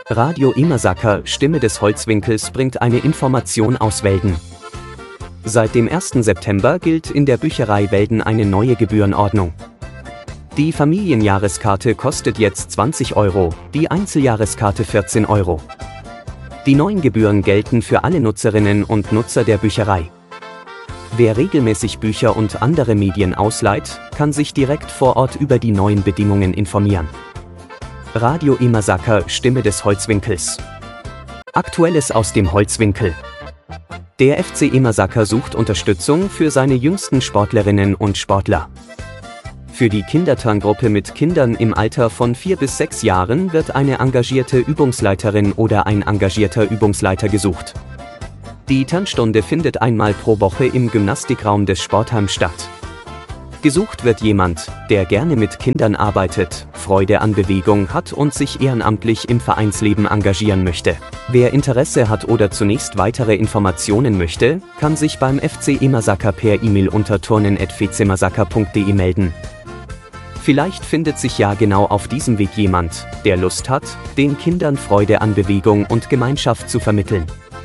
Radio Imersacker, Stimme des Holzwinkels, bringt eine Information aus Welden. Seit dem 1. September gilt in der Bücherei Welden eine neue Gebührenordnung. Die Familienjahreskarte kostet jetzt 20 €, die Einzeljahreskarte 14 €. Die neuen Gebühren gelten für alle Nutzerinnen und Nutzer der Bücherei. Wer regelmäßig Bücher und andere Medien ausleiht, kann sich direkt vor Ort über die neuen Bedingungen informieren. Radio Imersacker, Stimme des Holzwinkels. Aktuelles aus dem Holzwinkel. Der FC Imersacker sucht Unterstützung für seine jüngsten Sportlerinnen und Sportler. Für die Kinderturngruppe mit Kindern im Alter von 4 bis 6 Jahren wird eine engagierte Übungsleiterin oder ein engagierter Übungsleiter gesucht. Die Turnstunde findet einmal pro Woche im Gymnastikraum des Sportheims statt. Gesucht wird jemand, der gerne mit Kindern arbeitet, Freude an Bewegung hat und sich ehrenamtlich im Vereinsleben engagieren möchte. Wer Interesse hat oder zunächst weitere Informationen möchte, kann sich beim FC Imersacker per E-Mail unter turnen@fcimersacker.de melden. Vielleicht findet sich ja genau auf diesem Weg jemand, der Lust hat, den Kindern Freude an Bewegung und Gemeinschaft zu vermitteln.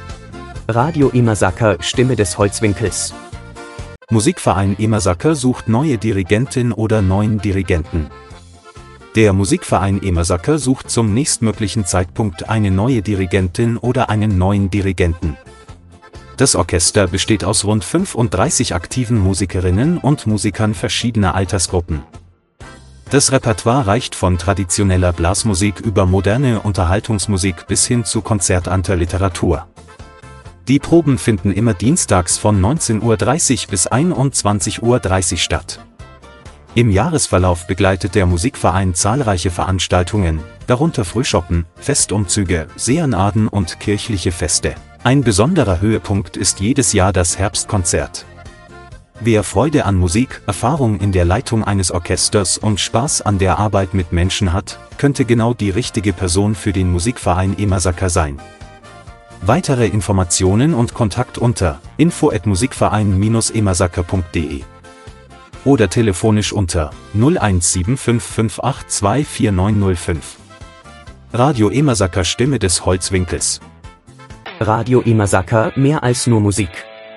Radio Imersacker, Stimme des Holzwinkels. Musikverein Imersacker sucht neue Dirigentin oder neuen Dirigenten. Der Musikverein Imersacker sucht zum nächstmöglichen Zeitpunkt eine neue Dirigentin oder einen neuen Dirigenten. Das Orchester besteht aus rund 35 aktiven Musikerinnen und Musikern verschiedener Altersgruppen. Das Repertoire reicht von traditioneller Blasmusik über moderne Unterhaltungsmusik bis hin zu konzertanter Literatur. Die Proben finden immer dienstags von 19:30 bis 21:30 statt. Im Jahresverlauf begleitet der Musikverein zahlreiche Veranstaltungen, darunter Frühschoppen, Festumzüge, Seenaden und kirchliche Feste. Ein besonderer Höhepunkt ist jedes Jahr das Herbstkonzert. Wer Freude an Musik, Erfahrung in der Leitung eines Orchesters und Spaß an der Arbeit mit Menschen hat, könnte genau die richtige Person für den Musikverein Imersacker sein. Weitere Informationen und Kontakt unter info@musikverein-imersacker.de oder telefonisch unter 01755824905. Radio Imersacker, Stimme des Holzwinkels. Radio Imersacker, mehr als nur Musik.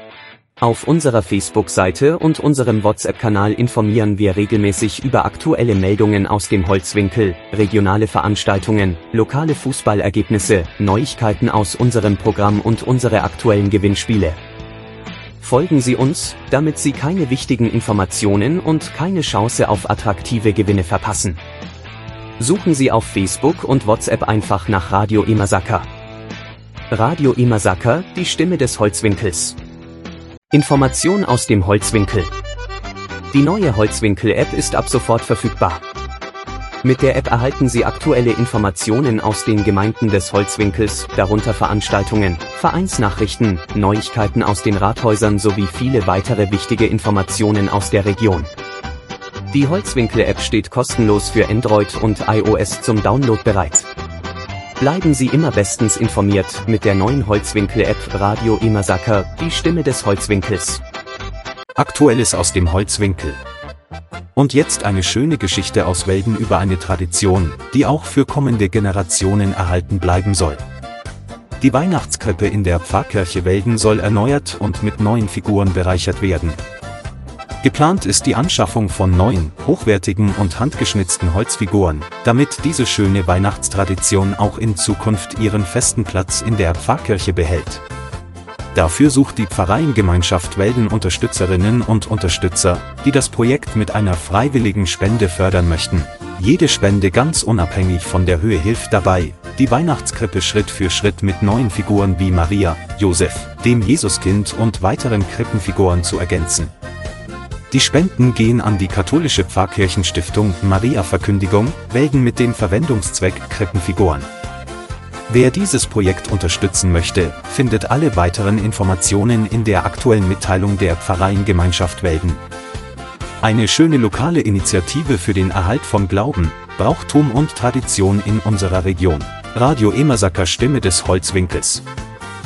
Auf unserer Facebook-Seite und unserem WhatsApp-Kanal informieren wir regelmäßig über aktuelle Meldungen aus dem Holzwinkel, regionale Veranstaltungen, lokale Fußballergebnisse, Neuigkeiten aus unserem Programm und unsere aktuellen Gewinnspiele. Folgen Sie uns, damit Sie keine wichtigen Informationen und keine Chance auf attraktive Gewinne verpassen. Suchen Sie auf Facebook und WhatsApp einfach nach Radio Imersacker. Radio Imersacker, die Stimme des Holzwinkels. Information aus dem Holzwinkel. Die neue Holzwinkel-App ist ab sofort verfügbar. Mit der App erhalten Sie aktuelle Informationen aus den Gemeinden des Holzwinkels, darunter Veranstaltungen, Vereinsnachrichten, Neuigkeiten aus den Rathäusern sowie viele weitere wichtige Informationen aus der Region. Die Holzwinkel-App steht kostenlos für Android und iOS zum Download bereit. Bleiben Sie immer bestens informiert mit der neuen Holzwinkel-App Radio Imersacker, die Stimme des Holzwinkels. Aktuelles aus dem Holzwinkel. Und jetzt eine schöne Geschichte aus Welden über eine Tradition, die auch für kommende Generationen erhalten bleiben soll. Die Weihnachtskrippe in der Pfarrkirche Welden soll erneuert und mit neuen Figuren bereichert werden. Geplant ist die Anschaffung von neuen, hochwertigen und handgeschnitzten Holzfiguren, damit diese schöne Weihnachtstradition auch in Zukunft ihren festen Platz in der Pfarrkirche behält. Dafür sucht die Pfarreiengemeinschaft Welden Unterstützerinnen und Unterstützer, die das Projekt mit einer freiwilligen Spende fördern möchten. Jede Spende ganz unabhängig von der Höhe hilft dabei, die Weihnachtskrippe Schritt für Schritt mit neuen Figuren wie Maria, Josef, dem Jesuskind und weiteren Krippenfiguren zu ergänzen. Die Spenden gehen an die katholische Pfarrkirchenstiftung Maria Verkündigung, Welden mit dem Verwendungszweck Krippenfiguren. Wer dieses Projekt unterstützen möchte, findet alle weiteren Informationen in der aktuellen Mitteilung der Pfarreiengemeinschaft Welden. Eine schöne lokale Initiative für den Erhalt von Glauben, Brauchtum und Tradition in unserer Region. Radio Imersacker, Stimme des Holzwinkels.